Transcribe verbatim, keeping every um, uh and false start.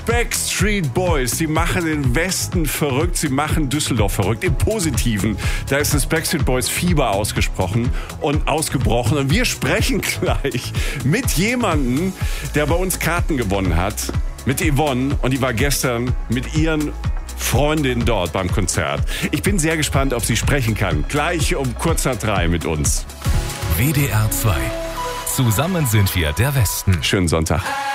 Backstreet Boys, sie machen den Westen verrückt, sie machen Düsseldorf verrückt, im Positiven. Da ist das Backstreet Boys Fieber ausgesprochen und ausgebrochen. Und wir sprechen gleich mit jemandem, der bei uns Karten gewonnen hat, mit Yvonne. Und die war gestern mit ihren Freundinnen dort beim Konzert. Ich bin sehr gespannt, ob sie sprechen kann. Gleich um kurz nach drei mit uns. W D R zwei. Zusammen sind wir der Westen. Schönen Sonntag.